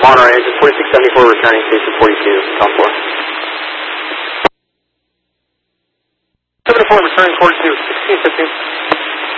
Monterey, engine 4674 returning station 42, top floor. 74 returning 42, 1615.